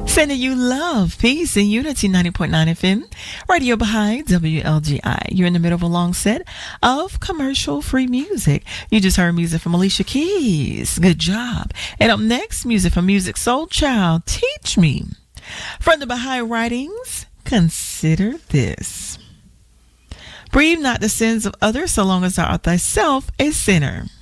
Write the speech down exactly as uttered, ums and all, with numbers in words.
Sending you love, peace, and unity. Ninety point nine F M, Radio Baha'i, W L G I. You're in the middle of a long set of commercial-free music. You just heard music from Alicia Keys. Good job. And up next, music from Musiq Soulchild. Teach Me. From the Baha'i writings, consider this. Breathe not the sins of others, so long as thou art thyself a sinner.